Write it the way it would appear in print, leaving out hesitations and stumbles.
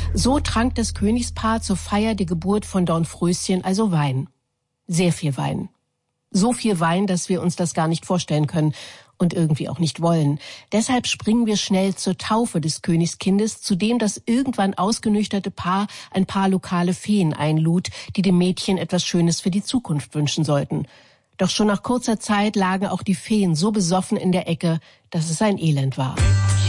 So trank das Königspaar zur Feier der Geburt von Dornfröschen also Wein. Sehr viel Wein. So viel Wein, dass wir uns das gar nicht vorstellen können und irgendwie auch nicht wollen. Deshalb springen wir schnell zur Taufe des Königskindes, zu dem das irgendwann ausgenüchterte Paar ein paar lokale Feen einlud, die dem Mädchen etwas Schönes für die Zukunft wünschen sollten. Doch schon nach kurzer Zeit lagen auch die Feen so besoffen in der Ecke, dass es ein Elend war.